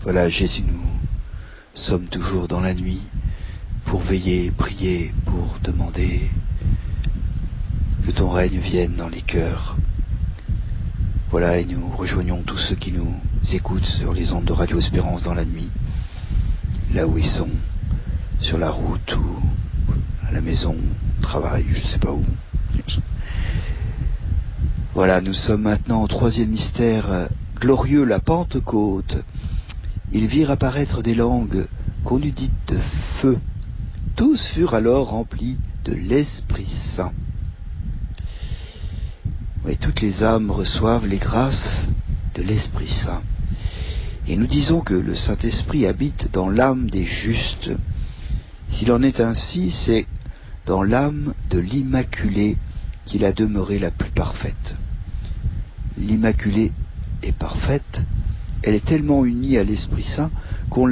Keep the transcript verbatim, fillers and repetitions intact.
Voilà, Jésus, nous sommes toujours dans la nuit pour veiller, prier, pour demander que ton règne vienne dans les cœurs. Voilà, et nous rejoignons tous ceux qui nous écoutent sur les ondes de Radio Espérance dans la nuit, là où ils sont, sur la route ou à la maison, au travail, je ne sais pas où. Voilà, nous sommes maintenant au troisième mystère glorieux, la Pentecôte. Ils virent apparaître des langues qu'on eût dites de feu. Tous furent alors remplis de l'Esprit Saint. Oui, toutes les âmes reçoivent les grâces de l'Esprit Saint. Et nous disons que le Saint-Esprit habite dans l'âme des justes. S'il en est ainsi, c'est dans l'âme de l'Immaculée qu'il a demeuré la plus parfaite. L'Immaculée est parfaite, elle est tellement unie à l'Esprit Saint qu'on